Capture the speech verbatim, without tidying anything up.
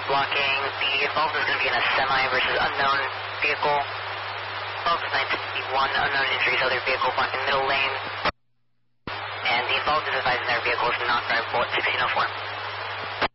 blocking. The involved is going to be in a semi versus unknown vehicle. Involved is nine sixty-one, unknown injuries, other vehicle blocking middle lane. And the involved is advising their vehicle is not drivable at sixteen oh four.